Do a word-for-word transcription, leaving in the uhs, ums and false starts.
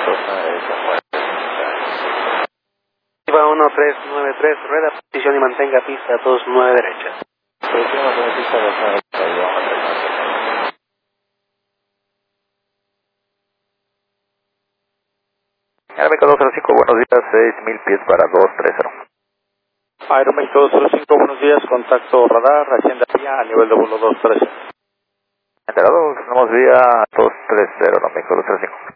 Iba uno tres nueve tres, rueda, posición y mantenga pista dos nueve derecha. Aeroméxico dos cero cinco, buenos días, seis mil pies para dos tres cero. Aeroméxico dos cero cinco, buenos días, contacto radar, Hacienda Vía a nivel de vuelo dos tres cero. Enterados, tenemos vía dos tres cero, Aeroméxico dos cero cinco.